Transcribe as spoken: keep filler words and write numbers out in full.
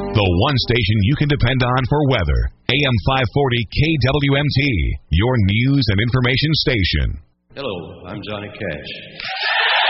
The one station you can depend on for weather. A M five forty K W M T, your news and information station. Hello, I'm Johnny Cash.